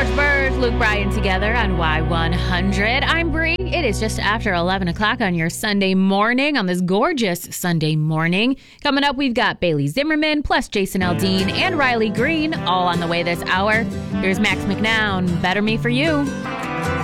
George Burge, Luke Bryan together on Y100. I'm Bree. It is just after 11 o'clock on your Sunday morning, on this gorgeous Sunday morning. Coming up, we've got Bailey Zimmerman, plus Jason Aldean and Riley Green, all on the way this hour. Here's Max McNown, Better Me For You.